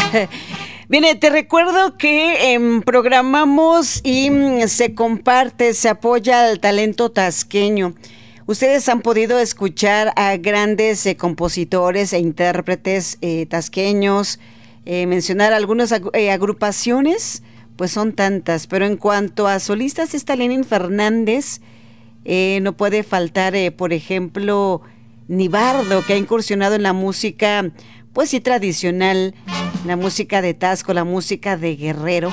Bien, te recuerdo que programamos y se comparte, se apoya al talento tasqueño. Ustedes han podido escuchar a grandes compositores e intérpretes tasqueños, mencionar algunas agrupaciones, pues son tantas, pero en cuanto a solistas está Lenin Fernández, no puede faltar, por ejemplo, Nibardo, que ha incursionado en la música, pues sí, tradicional, la música de Tasco, la música de Guerrero.